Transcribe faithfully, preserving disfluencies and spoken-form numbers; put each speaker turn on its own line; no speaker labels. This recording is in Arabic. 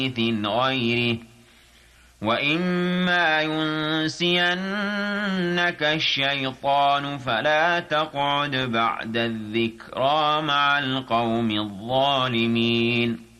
غيره وإما ينسينك الشيطان فلا تقعد بعد الذكرى مع القوم الظالمين